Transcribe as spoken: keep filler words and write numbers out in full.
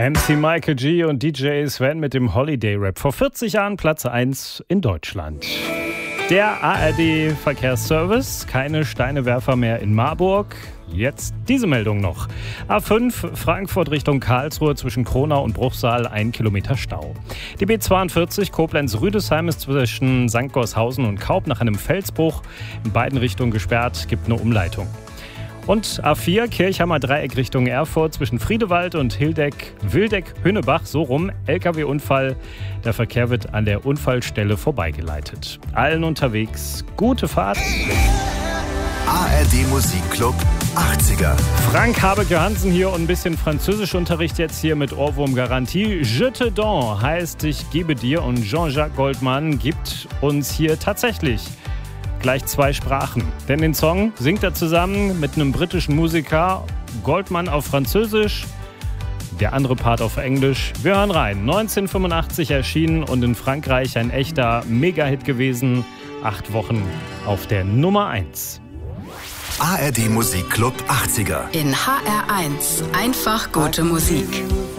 M C Michael G. und D J Sven mit dem Holiday Rap. Vor vierzig Jahren Platz eins in Deutschland. Der A R D-Verkehrsservice, keine Steinewerfer mehr in Marburg. Jetzt diese Meldung noch. A fünf Frankfurt Richtung Karlsruhe zwischen Kronau und Bruchsal, ein Kilometer Stau. Die B zweiundvierzig Koblenz-Rüdesheim ist zwischen Sankt Goarshausen und Kaub nach einem Felsbruch in beiden Richtungen gesperrt, gibt eine Umleitung. Und A vier Kirchhammer Dreieck Richtung Erfurt zwischen Friedewald und Hildeck, Wildeck-Hünnebach, so rum, L K W-Unfall. Der Verkehr wird an der Unfallstelle vorbeigeleitet. Allen unterwegs gute Fahrt. A R D Musikclub achtziger. Frank Habe-Johansen hier und ein bisschen Französischunterricht jetzt hier mit Ohrwurm-Garantie. Je te donne heißt ich gebe dir, und Jean-Jacques Goldman gibt uns hier tatsächlich gleich zwei Sprachen. Denn den Song singt er zusammen mit einem britischen Musiker, Goldman auf Französisch, der andere Part auf Englisch. Wir hören rein. neunzehnhundertfünfundachtzig erschienen und in Frankreich ein echter Mega-Hit gewesen. Acht Wochen auf der Nummer eins. A R D Musikclub achtziger. In H R eins. Einfach gute Musik.